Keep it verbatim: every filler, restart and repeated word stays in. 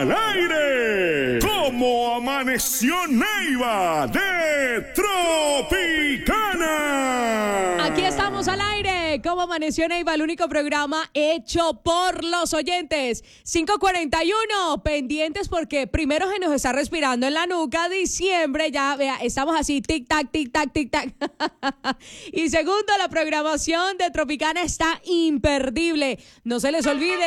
al aire. ¿Cómo amaneció Neiva de Tropicana? Aquí estamos al aire. ¿Cómo amaneció Neiva? El único programa hecho por los oyentes. cinco cuarenta y uno, pendientes porque primero se nos está respirando en la nuca. Diciembre, ya vea, estamos así, tic tac, tic tac, tic tac. Y segundo, la programación de Tropicana está imperdible. No se les olvide.